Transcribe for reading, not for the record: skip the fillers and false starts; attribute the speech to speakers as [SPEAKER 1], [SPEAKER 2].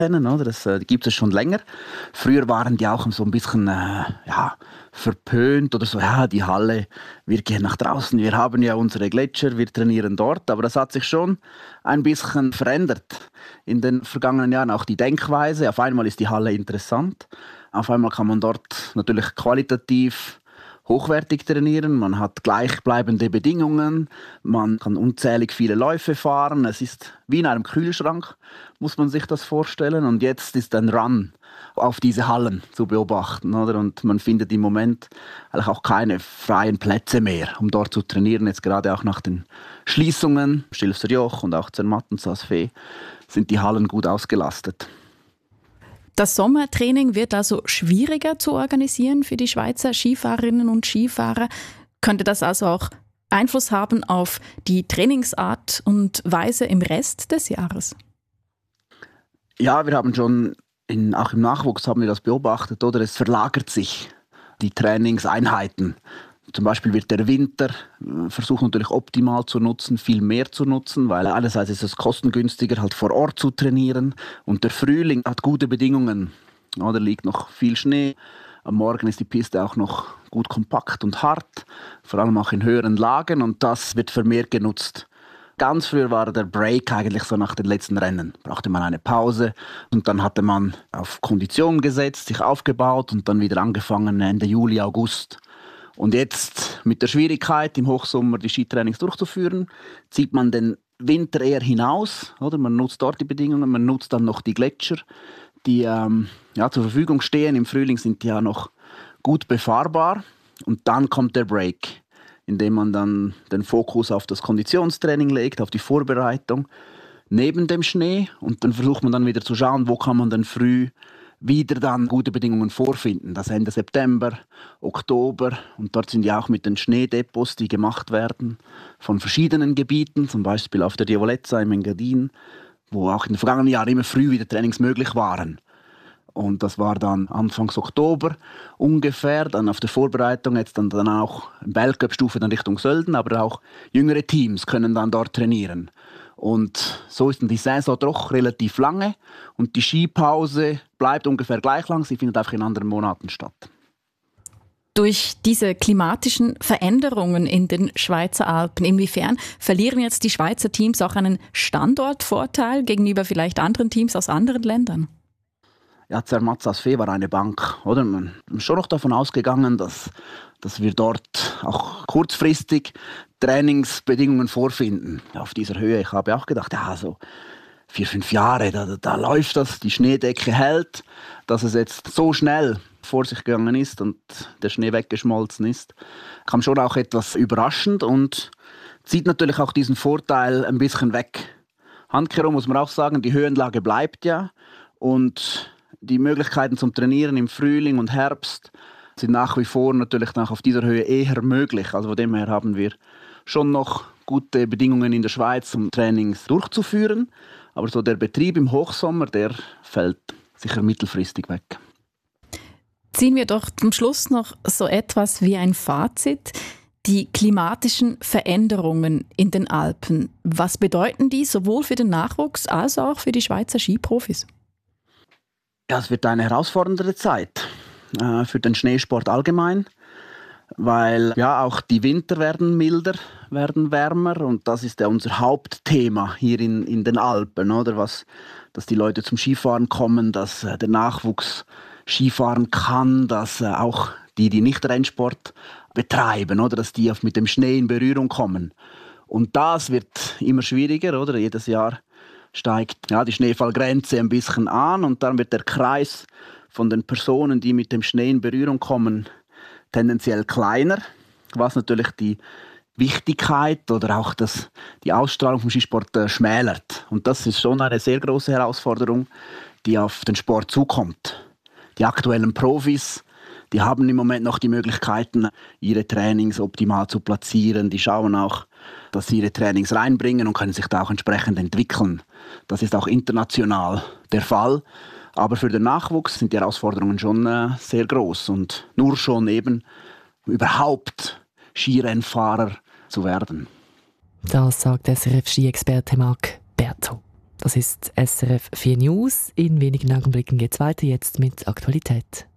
[SPEAKER 1] kennen, oder? Das gibt es schon länger. Früher waren die auch so ein bisschen verpönt oder so, ja, die Halle, wir gehen nach draußen, wir haben ja unsere Gletscher, wir trainieren dort. Aber das hat sich schon ein bisschen verändert in den vergangenen Jahren, auch die Denkweise. Auf einmal ist die Halle interessant, auf einmal kann man dort natürlich qualitativ hochwertig trainieren, man hat gleichbleibende Bedingungen, man kann unzählig viele Läufe fahren. Es ist wie in einem Kühlschrank, muss man sich das vorstellen. Und jetzt ist ein Run auf diese Hallen zu beobachten, oder? Und man findet im Moment eigentlich auch keine freien Plätze mehr, um dort zu trainieren. Jetzt gerade auch nach den Schließungen, Stilfserjoch und auch Zermatt und Saas Fee, sind die Hallen gut ausgelastet.
[SPEAKER 2] Das Sommertraining wird also schwieriger zu organisieren für die Schweizer Skifahrerinnen und Skifahrer. Könnte das also auch Einfluss haben auf die Trainingsart und Weise im Rest des Jahres?
[SPEAKER 1] Ja, wir haben schon, auch im Nachwuchs haben wir das beobachtet, oder? Es verlagert sich, die Trainingseinheiten. Zum Beispiel wird der Winter versucht natürlich optimal zu nutzen, viel mehr zu nutzen, weil einerseits ist es kostengünstiger, halt vor Ort zu trainieren. Und der Frühling hat gute Bedingungen. Da liegt noch viel Schnee. Am Morgen ist die Piste auch noch gut kompakt und hart, vor allem auch in höheren Lagen. Und das wird vermehrt genutzt. Ganz früher war der Break eigentlich so nach den letzten Rennen. Brauchte man eine Pause und dann hatte man auf Kondition gesetzt, sich aufgebaut und dann wieder angefangen Ende Juli, August. Und jetzt mit der Schwierigkeit, im Hochsommer die Skitrainings durchzuführen, zieht man den Winter eher hinaus. Oder? Man nutzt dort die Bedingungen, man nutzt dann noch die Gletscher, die zur Verfügung stehen. Im Frühling sind die ja noch gut befahrbar. Und dann kommt der Break, indem man dann den Fokus auf das Konditionstraining legt, auf die Vorbereitung neben dem Schnee. Und dann versucht man dann wieder zu schauen, wo kann man dann früh wieder dann gute Bedingungen vorfinden. Das Ende September, Oktober. Und dort sind ja auch mit den Schneedepots, die gemacht werden von verschiedenen Gebieten, zum Beispiel auf der Diavolezza im Engadin, wo auch in den vergangenen Jahren immer früh wieder Trainings möglich waren. Und das war dann Anfangs Oktober ungefähr, dann auf der Vorbereitung, jetzt dann auch in Weltcup-Stufe dann Richtung Sölden, aber auch jüngere Teams können dann dort trainieren. Und so ist dann die Saison doch relativ lange und die Skipause bleibt ungefähr gleich lang, sie findet einfach in anderen Monaten statt.
[SPEAKER 2] Durch diese klimatischen Veränderungen in den Schweizer Alpen, inwiefern verlieren jetzt die Schweizer Teams auch einen Standortvorteil gegenüber vielleicht anderen Teams aus anderen Ländern?
[SPEAKER 1] Ja, Zermatt Saas Fee war eine Bank, oder? Man ist schon noch davon ausgegangen, dass wir dort auch kurzfristig Trainingsbedingungen vorfinden. Auf dieser Höhe, ich habe auch gedacht, ja, so 4-5 Jahre, da läuft das, die Schneedecke hält, dass es jetzt so schnell vor sich gegangen ist und der Schnee weggeschmolzen ist, kam schon auch etwas überraschend und zieht natürlich auch diesen Vorteil ein bisschen weg. Handkehrum muss man auch sagen, die Höhenlage bleibt ja und die Möglichkeiten zum Trainieren im Frühling und Herbst sind nach wie vor natürlich auf dieser Höhe eher möglich. Also von dem her haben wir schon noch gute Bedingungen in der Schweiz, um Trainings durchzuführen. Aber so der Betrieb im Hochsommer, der fällt sicher mittelfristig weg.
[SPEAKER 2] Ziehen wir doch zum Schluss noch so etwas wie ein Fazit. Die klimatischen Veränderungen in den Alpen, was bedeuten die sowohl für den Nachwuchs als auch für die Schweizer Skiprofis?
[SPEAKER 1] Ja, es wird eine herausfordernde Zeit für den Schneesport allgemein, weil ja auch die Winter werden milder, werden wärmer und das ist ja unser Hauptthema hier in den Alpen, oder? Dass die Leute zum Skifahren kommen, dass der Nachwuchs Skifahren kann, dass auch die nicht Rennsport betreiben, oder? Dass die mit dem Schnee in Berührung kommen. Und das wird immer schwieriger, oder? Jedes Jahr steigt die Schneefallgrenze ein bisschen an und dann wird der Kreis von den Personen, die mit dem Schnee in Berührung kommen, tendenziell kleiner, was natürlich die Wichtigkeit oder auch die Ausstrahlung vom Skisport schmälert. Und das ist schon eine sehr große Herausforderung, die auf den Sport zukommt. Die aktuellen Profis, die haben im Moment noch die Möglichkeiten, ihre Trainings optimal zu platzieren. Die schauen auch, dass sie ihre Trainings reinbringen und können sich da auch entsprechend entwickeln. Das ist auch international der Fall. Aber für den Nachwuchs sind die Herausforderungen schon sehr groß. Und nur schon eben überhaupt Skirennfahrer zu werden.
[SPEAKER 3] Das sagt SRF-Ski-Experte Marc Berto. Das ist SRF 4 News. In wenigen Augenblicken geht es weiter jetzt mit Aktualität.